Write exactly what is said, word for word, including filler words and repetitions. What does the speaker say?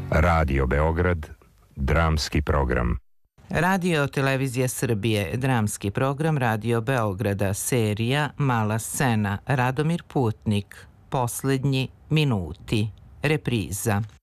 Radio Beograd, dramski program. Radio Televizija Srbije, dramski program Radio Beograda, serija Mala scena, Radomir Putnik, Poslednji minuti, repriza.